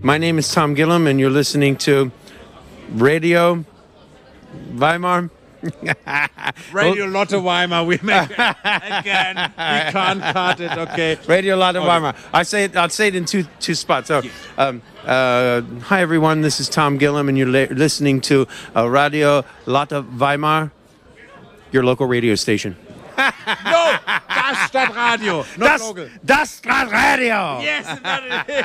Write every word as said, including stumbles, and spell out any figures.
My name is Tom Gillum, and you're listening to Radio Weimar. Radio Lotte Weimar. We make it again. We can't cut it. Okay. Radio Lotte Okay. Weimar. I say it. I'll say it in two two spots. So, um, uh, hi everyone. This is Tom Gillum, and you're li- listening to uh, Radio Lotte Weimar, your local radio station. No, das Stadtradio. Not Das, local. das Stadtradio. Yes, that it is.